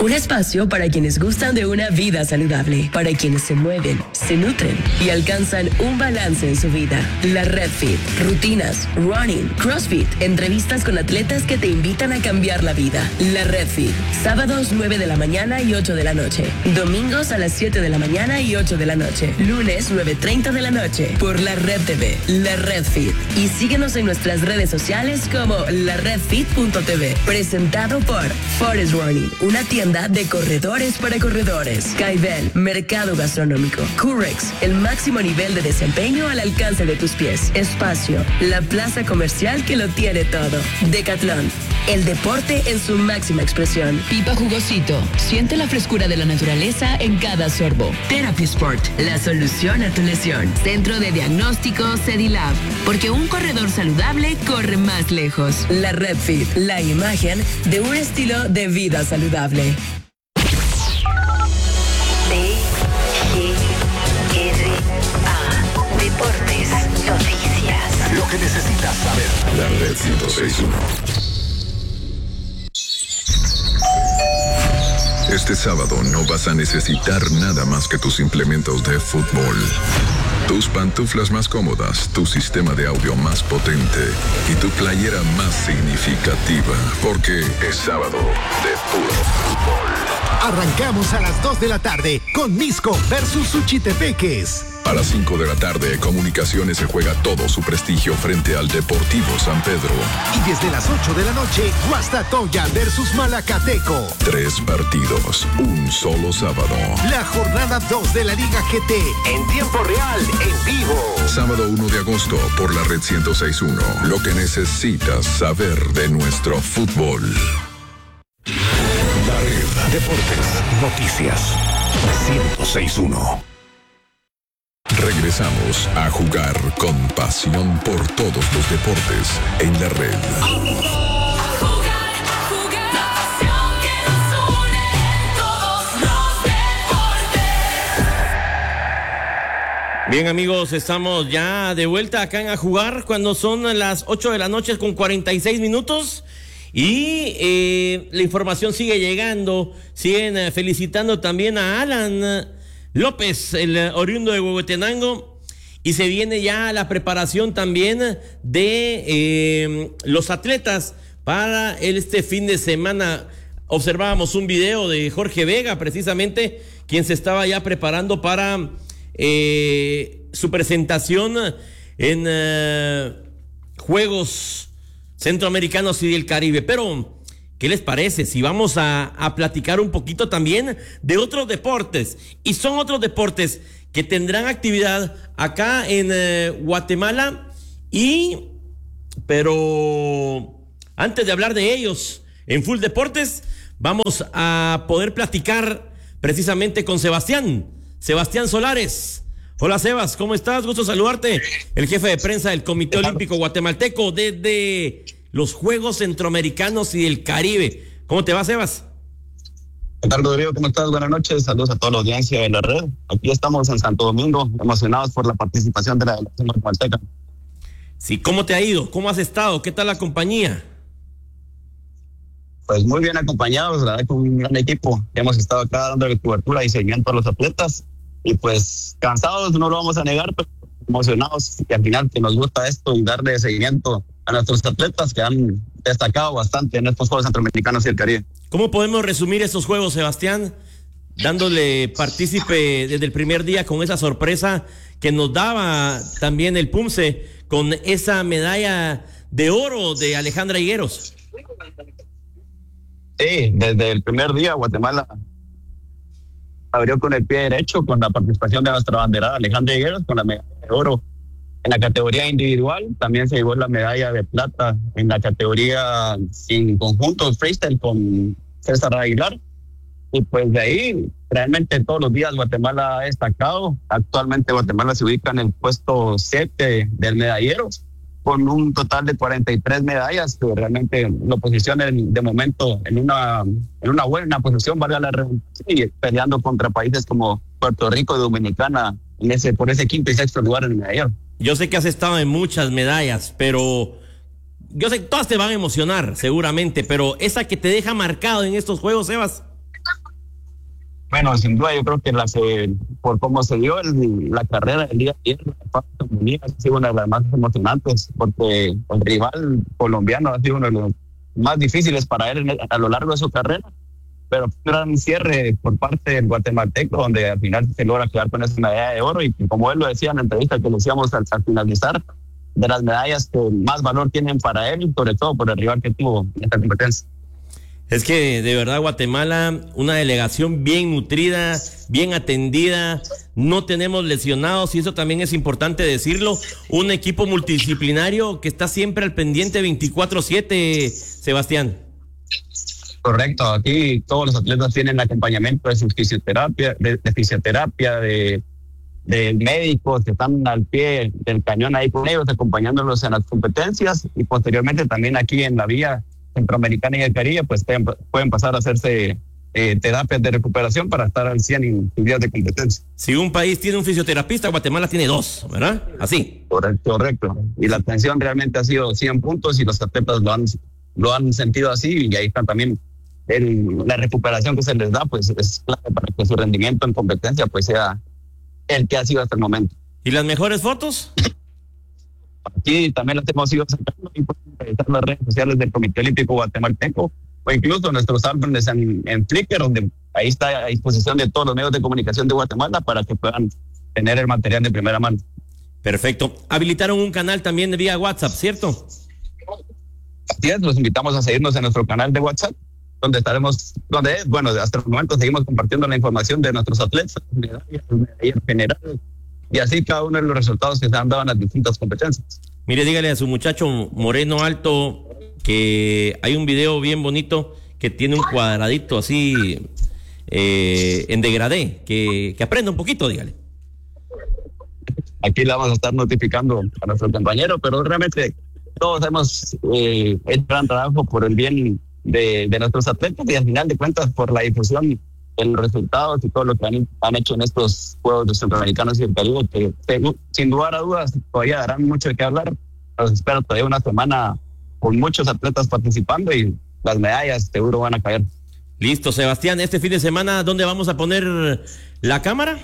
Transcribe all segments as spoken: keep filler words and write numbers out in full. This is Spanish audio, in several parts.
Un espacio para quienes gustan de una vida saludable, para quienes se mueven, se nutren y alcanzan un balance en su vida. La Red Fit, rutinas, running, CrossFit, entrevistas con atletas que te invitan a cambiar la vida. La Red Fit, sábados nueve de la mañana y ocho de la noche, domingos a las siete de la mañana y ocho de la noche, lunes nueve treinta de la noche, por La Red T V, La Red Fit. Y síguenos en nuestras redes sociales como la red fit punto t v. Presentado por Forest Running, una tienda de corredores para corredores. Skyvel, mercado gastronómico. Curex, el máximo nivel de desempeño al alcance de tus pies. Espacio, la plaza comercial que lo tiene todo. Decathlon, el deporte en su máxima expresión. Pipa Jugosito, siente la frescura de la naturaleza en cada sorbo. Therapy Sport, la solución a tu lesión. Centro de diagnóstico Cedilab, porque un corredor saludable corre más lejos. La Red Fit, la imagen de un estilo de vida saludable. D G R A Deportes, noticias. Lo que necesitas saber. La Red ciento seis punto uno. Este sábado no vas a necesitar nada más que tus implementos de fútbol. Tus pantuflas más cómodas, tu sistema de audio más potente y tu playera más significativa, porque es sábado de puro fútbol. Arrancamos a las dos de la tarde con Misco versus Suchitepeques. A las cinco de la tarde, Comunicaciones se juega todo su prestigio frente al Deportivo San Pedro. Y desde las ocho de la noche, Guastatoya versus Malacateco. Tres partidos, un solo sábado. La jornada dos de la Liga G T, en tiempo real, en vivo. Sábado uno de agosto, por la Red ciento seis punto uno. Lo que necesitas saber de nuestro fútbol. La Red Deportes, noticias, ciento seis punto uno. Regresamos a jugar con pasión por todos los deportes en la red. A jugar, a jugar, la pasión que nos une en todos los deportes. Bien, amigos, estamos ya de vuelta acá en A Jugar cuando son las ocho de la noche con cuarenta y seis minutos. Y eh, la información sigue llegando. Siguen eh, felicitando también a Alan López, el oriundo de Huehuetenango, y se viene ya la preparación también de eh, los atletas para este fin de semana. Observábamos un video de Jorge Vega, precisamente, quien se estaba ya preparando para eh, su presentación en eh, Juegos Centroamericanos y del Caribe. Pero ¿qué les parece si vamos a, a platicar un poquito también de otros deportes? Y son otros deportes que tendrán actividad acá en eh, Guatemala. Y, pero antes de hablar de ellos en Full Deportes, vamos a poder platicar precisamente con Sebastián, Sebastián Solares. Hola, Sebas, ¿cómo estás? Gusto saludarte. El jefe de prensa del Comité Olímpico Guatemalteco desde los Juegos Centroamericanos y del Caribe. ¿Cómo te va, Sebas? ¿Qué tal, Rodrigo? ¿Cómo estás? Buenas noches. Saludos a toda la audiencia de la red. Aquí estamos en Santo Domingo, emocionados por la participación de la delegación guatemalteca. Sí, ¿cómo te ha ido? ¿Cómo has estado? ¿Qué tal la compañía? Pues muy bien acompañados, la verdad, con un gran equipo. Hemos estado acá dándole cobertura y seguimiento a los atletas. Y pues cansados, no lo vamos a negar, pero emocionados y al final que nos gusta esto y darle seguimiento a nuestros atletas que han destacado bastante en estos Juegos Centroamericanos y el Caribe. ¿Cómo podemos resumir estos Juegos, Sebastián? Dándole partícipe desde el primer día con esa sorpresa que nos daba también el PUMSE con esa medalla de oro de Alejandra Higueros. Sí, desde el primer día Guatemala abrió con el pie derecho con la participación de nuestra banderada Alejandra Higueros con la medalla de oro en la categoría individual. También se llevó la medalla de plata en la categoría sin conjuntos freestyle con César Aguilar. Y pues de ahí, realmente todos los días Guatemala ha destacado. Actualmente Guatemala se ubica en el puesto siete del medallero con un total de cuarenta y tres medallas, que realmente lo posiciona de momento en una, en una buena posición, valga la redundancia, y peleando contra países como Puerto Rico y Dominicana en ese, por ese quinto y sexto lugar en el medallero. Yo sé que has estado en muchas medallas, pero yo sé que todas te van a emocionar seguramente, pero esa que te deja marcado en estos Juegos, Sebas. Bueno, sin duda yo creo que la que, por cómo se dio el, la carrera del día de ayer, ha sido una de las más emocionantes, porque el rival colombiano ha sido uno de los más difíciles para él el, a lo largo de su carrera, pero fue un gran cierre por parte del guatemalteco, donde al final se logra quedar con esa medalla de oro, y como él lo decía en la entrevista que le hacíamos al, al finalizar, de las medallas que más valor tienen para él, y sobre todo por el rival que tuvo en esta competencia. Es que de verdad Guatemala, una delegación bien nutrida, bien atendida, no tenemos lesionados y eso también es importante decirlo, un equipo multidisciplinario que está siempre al pendiente veinticuatro siete, Sebastián. Correcto, aquí todos los atletas tienen acompañamiento de fisioterapia, de, de fisioterapia, de, de médicos que están al pie del cañón ahí con ellos, acompañándolos en las competencias, y posteriormente también aquí en la vía Centroamericana y el Caribe, pues pueden, pueden pasar a hacerse eh, terapias de recuperación para estar al cien en sus días de competencia. Si un país tiene un fisioterapista, Guatemala tiene dos, ¿verdad? Así. Correcto, correcto. Y la atención realmente ha sido cien puntos y los atletas lo han, lo han sentido así, y ahí está también el, la recuperación que se les da, pues es clave para que su rendimiento en competencia pues sea el que ha sido hasta el momento. ¿Y las mejores fotos? Aquí también las hemos ido sacando y pueden revisar las redes sociales del Comité Olímpico Guatemalteco, o incluso nuestros álbumes en, en Flickr, donde ahí está a disposición de todos los medios de comunicación de Guatemala para que puedan tener el material de primera mano. Perfecto. Habilitaron un canal también de vía WhatsApp, ¿cierto? Así es, los invitamos a seguirnos en nuestro canal de WhatsApp, donde estaremos, donde es, bueno, hasta el momento seguimos compartiendo la información de nuestros atletas, medallas, medallas generales, y así cada uno de los resultados que se han dado en las distintas competencias. Mire, dígale a su muchacho moreno alto que hay un video bien bonito que tiene un cuadradito así eh, en degradé, que, que aprenda un poquito, dígale. Aquí le vamos a estar notificando a nuestro compañero, pero realmente todos hemos eh, hecho gran trabajo por el bien de, de nuestros atletas, y al final de cuentas por la difusión de los resultados y todo lo que han, han hecho en estos Juegos de Centroamericanos y el Caribe, que, que sin lugar a dudas todavía darán mucho de qué hablar. Nos espera todavía una semana con muchos atletas participando, y las medallas seguro van a caer. Listo, Sebastián, este fin de semana, ¿dónde vamos a poner la cámara?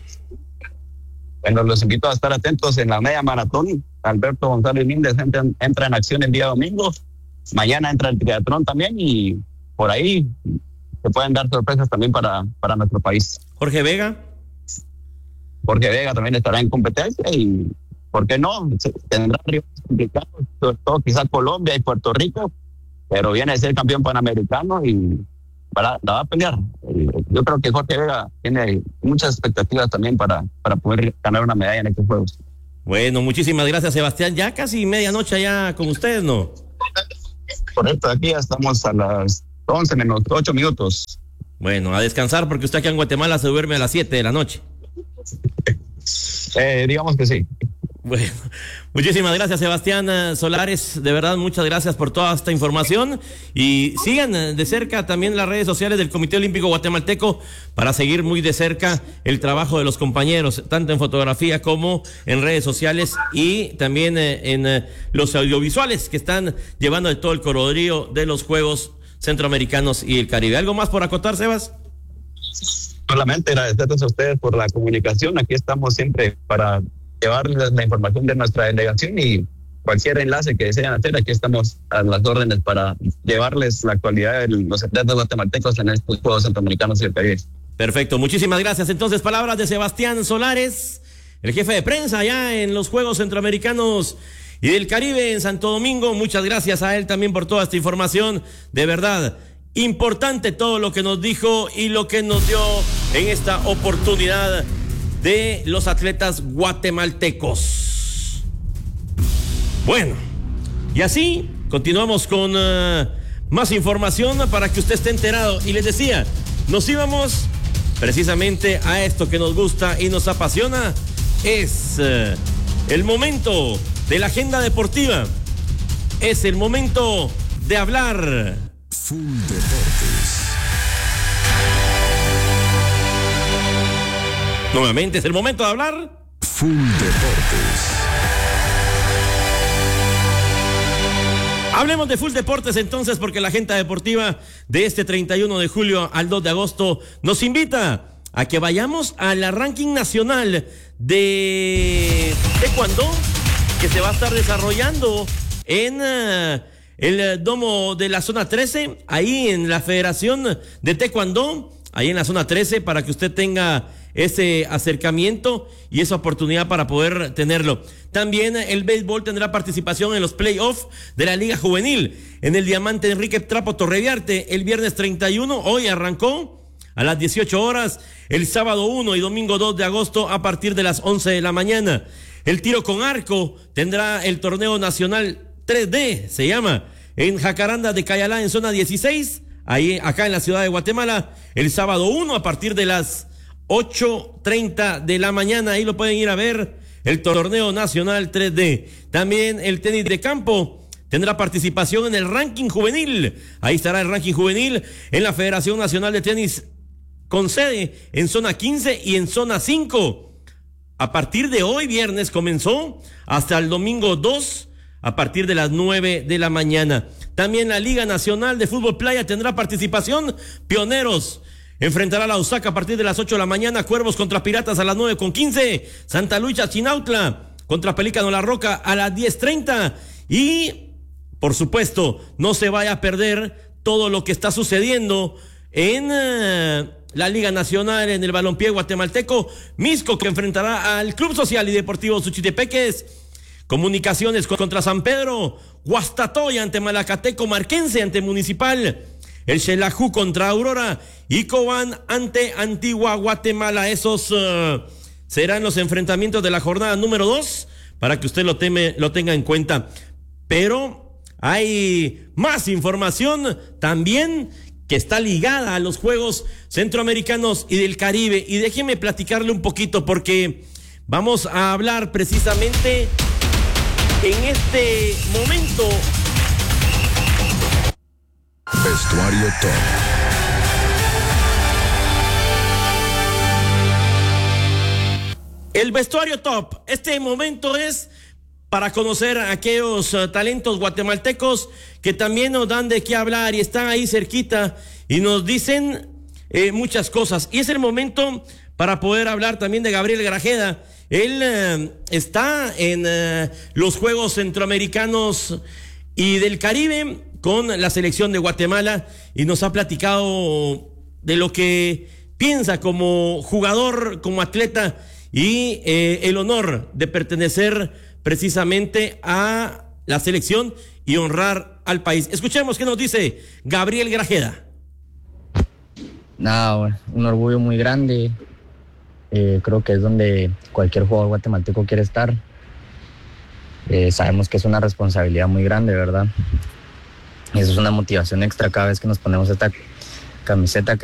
Bueno, los invito a estar atentos en la media maratón. Alberto González Líndez entra, entra en acción el día domingo. Mañana entra el triatlón también, y por ahí se pueden dar sorpresas también para, para nuestro país. Jorge Vega. Jorge Vega también estará en competencia, y ¿por qué no? Se, tendrá rivales complicados, sobre todo quizás Colombia y Puerto Rico, pero viene a ser campeón panamericano y para, la va a pelear. Yo creo que Jorge Vega tiene muchas expectativas también para, para poder ganar una medalla en estos Juegos. Bueno, muchísimas gracias, Sebastián. Ya casi medianoche allá con ustedes, ¿no? Correcto, aquí ya estamos a las once menos ocho minutos. Bueno, a descansar porque usted aquí en Guatemala se duerme a las siete de la noche. eh, digamos que sí. Bueno, muchísimas gracias, Sebastián Solares, de verdad muchas gracias por toda esta información, y sigan de cerca también las redes sociales del Comité Olímpico Guatemalteco para seguir muy de cerca el trabajo de los compañeros, tanto en fotografía como en redes sociales, y también en los audiovisuales que están llevando de todo el colorío de los Juegos Centroamericanos y el Caribe. ¿Algo más por acotar, Sebas? Solamente agradecerles a ustedes por la comunicación. Aquí estamos siempre para llevarles la información de nuestra delegación, y cualquier enlace que deseen hacer, aquí estamos a las órdenes para llevarles la actualidad de los atletas guatemaltecos en estos Juegos Centroamericanos y el Caribe. Perfecto, muchísimas gracias. Entonces, palabras de Sebastián Solares, el jefe de prensa allá en los Juegos Centroamericanos y del Caribe en Santo Domingo. Muchas gracias a él también por toda esta información. De verdad, importante todo lo que nos dijo y lo que nos dio en esta oportunidad de los atletas guatemaltecos. Bueno, y así continuamos con uh, más información para que usted esté enterado. Y les decía, nos íbamos precisamente a esto que nos gusta y nos apasiona. Es uh, el momento de la agenda deportiva. Es el momento de hablar Full Deportes. Nuevamente es el momento de hablar Full Deportes. Hablemos de Full Deportes entonces, porque la agenda deportiva de este treinta y uno de julio al dos de agosto nos invita a que vayamos a la ranking nacional de taekwondo que se va a estar desarrollando en uh, el domo de la zona trece, ahí en la Federación de Taekwondo, ahí en la zona trece, para que usted tenga ese acercamiento y esa oportunidad para poder tenerlo. También el béisbol tendrá participación en los playoffs de la Liga Juvenil en el Diamante Enrique Trapo Torreviarte el viernes treinta y uno, hoy arrancó a las dieciocho horas, el sábado uno y domingo dos de agosto a partir de las once de la mañana. El tiro con arco tendrá el torneo nacional tres D, se llama, en Jacaranda de Cayalá en zona dieciséis, ahí acá en la ciudad de Guatemala, el sábado uno a partir de las ocho treinta de la mañana, ahí lo pueden ir a ver, el torneo nacional tres D. También el tenis de campo tendrá participación en el ranking juvenil, ahí estará el ranking juvenil en la Federación Nacional de Tenis con sede en zona quince y en zona cinco. A partir de hoy viernes comenzó hasta el domingo dos a partir de las nueve de la mañana. También la Liga Nacional de Fútbol Playa tendrá participación. Pioneros enfrentará a la Usaca a partir de las ocho de la mañana. Cuervos contra Piratas a las nueve con quince. Santa Lucha Chinautla contra Pelícano La Roca a las diez treinta. Y, por supuesto, no se vaya a perder todo lo que está sucediendo en uh, la Liga Nacional en el balompié guatemalteco. Misco que enfrentará al Club Social y Deportivo Suchitepeques. Comunicaciones contra San Pedro. Guastatoya ante Malacateco. Marquense ante Municipal. El Xelajú contra Aurora y Cobán ante Antigua Guatemala. Esos uh, serán los enfrentamientos de la jornada número dos para que usted lo, teme, lo tenga en cuenta. Pero hay más información también que está ligada a los Juegos Centroamericanos y del Caribe. Y déjeme platicarle un poquito porque vamos a hablar precisamente en este momento. Vestuario Top. El vestuario top. Este momento es para conocer a aquellos uh, talentos guatemaltecos que también nos dan de qué hablar y están ahí cerquita y nos dicen eh, muchas cosas. Y es el momento para poder hablar también de Gabriel Grajeda. Él uh, está en uh, los Juegos Centroamericanos y del Caribe con la selección de Guatemala y nos ha platicado de lo que piensa como jugador, como atleta y eh, el honor de pertenecer precisamente a la selección y honrar al país. Escuchemos qué nos dice Gabriel Grajeda. Nada, un orgullo muy grande. Eh, creo que es donde cualquier jugador guatemalteco quiere estar. Eh, sabemos que es una responsabilidad muy grande, ¿verdad? Y eso es una motivación extra cada vez que nos ponemos esta camiseta que